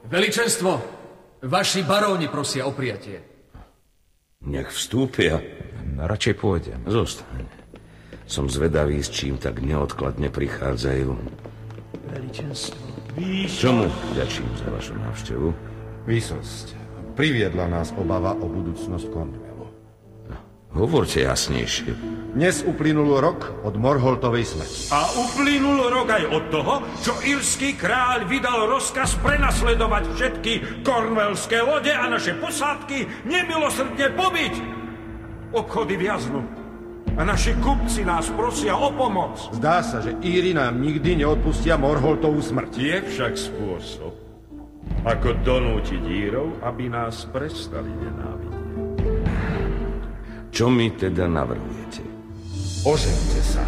Veličenstvo, vaši baróni prosia o prijatie. Nech vstúpia. Radšej pôjdem. Zostaň. Som zvedavý, s čím tak neodkladne prichádzajú. Veličenstvo. Čomu ďačím za vašu návštevu? Výsosť. Priviedla nás obava o budúcnosť Cornwallu. Hovorte jasnejšie. Dnes uplynul rok od Morholtovej smrti. A uplynul rok aj od toho, čo írsky kráľ vydal rozkaz prenasledovať všetky kornwallské lode a naše posádky nemilosrdne pobiť. Obchody viaznú a naši kupci nás prosia o pomoc. Zdá sa, že Íri nám nikdy neodpustia Morholtovú smrť. Je však spôsob, ako donútiť Írov, aby nás prestali nenávidieť. Čo mi teda navrhujete? Ožente sa.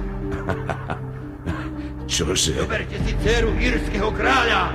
Čože? Zoberte si dceru írskeho kráľa.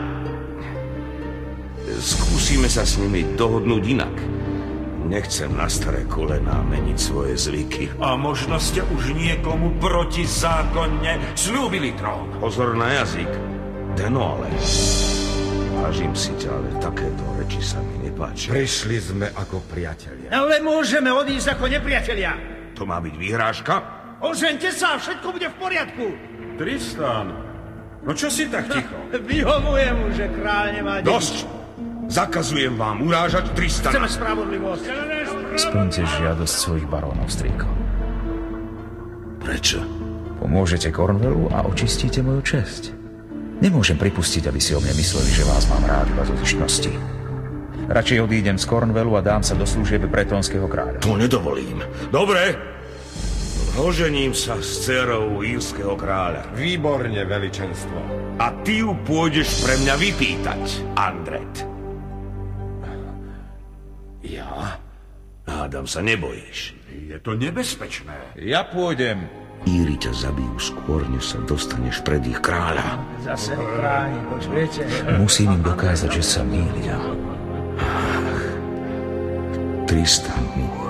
Skúsime sa s nimi dohodnúť inak. Nechcem na staré kolená meniť svoje zvyky. A možno ste už niekomu protizákonne slúbili trón. Pozor na jazyk. Deno ale. Vážim si ťa, ale takéto reči sa mi nepáčia. Prišli sme ako priatelia. Ale môžeme odísť ako nepriatelia. To má byť výhrážka? Ožente sa, všetko bude v poriadku. Tristan, no čo si tak ticho? Vyhovujem mu, že kráľ nemá deti. Dosť! Zakazujem vám urážať Tristana. Chceme spravodlivosť. Splňte žiadosť svojich barónov, strýko. Prečo? Pomôžete Cornwallu a očistíte moju česť. Nemôžem pripustiť, aby si o mne mysleli, že vás mám rád iba zo zištnosti. Radšej odídem z Cornwallu a dám sa do služieb bretónskeho kráľa. To nedovolím. Dobre. Ožením sa s dcerou írskeho kráľa. Výborne, veličenstvo. A ty ju pôjdeš pre mňa vypýtať, Andret. Ja? Hádam sa nebojíš. Je to nebezpečné. Ja pôjdem. Íri ťa zabijú skôr, než sa dostaneš pred ich kráľa. Zase chráni, počujete? Musím im dokázať, že sa mýlia. Tristan môj.